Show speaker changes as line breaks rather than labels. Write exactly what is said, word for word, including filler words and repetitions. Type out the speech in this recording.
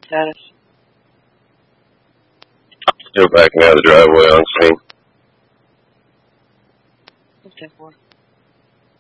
Status.
Still backing out of the driveway on scene.
ten four.